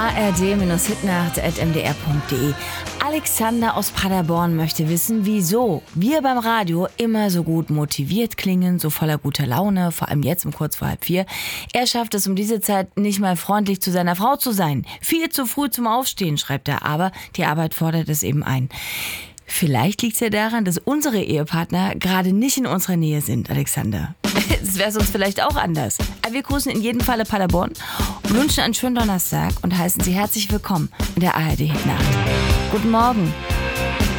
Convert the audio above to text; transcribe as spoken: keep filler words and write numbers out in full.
a r d Hitnacht at m d r punkt d e. Alexander aus Paderborn möchte wissen, wieso wir beim Radio immer so gut motiviert klingen, so voller guter Laune, vor allem jetzt um kurz vor halb vier. Er schafft es um diese Zeit nicht mal freundlich zu seiner Frau zu sein. Viel zu früh zum Aufstehen, schreibt er, aber die Arbeit fordert es eben ein. Vielleicht liegt es ja daran, dass unsere Ehepartner gerade nicht in unserer Nähe sind, Alexander. Das wäre sonst vielleicht auch anders. Aber wir grüßen in jedem Falle Paderborn, wünschen einen schönen Donnerstag und heißen Sie herzlich willkommen in der A R D Hitnacht. Guten Morgen.